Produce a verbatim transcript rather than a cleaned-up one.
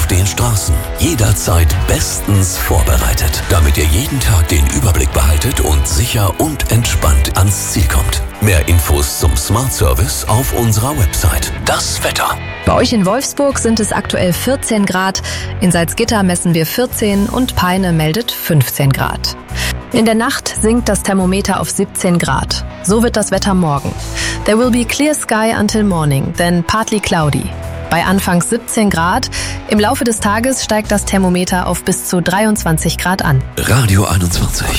auf den Straßen. Jederzeit bestens vorbereitet, damit ihr jeden Tag den Überblick behaltet und sicher und entspannt ans Ziel kommt. Mehr Infos zum Smart Service auf unserer Website. Das Wetter. Bei euch in Wolfsburg sind es aktuell vierzehn Grad, in Salzgitter messen wir vierzehn und Peine meldet fünfzehn Grad. In der Nacht sinkt das Thermometer auf siebzehn Grad. So wird das Wetter morgen. There will be clear sky until morning, then partly cloudy. Bei anfangs siebzehn Grad, im Laufe des Tages steigt das Thermometer auf bis zu dreiundzwanzig Grad an. Radio einundzwanzig.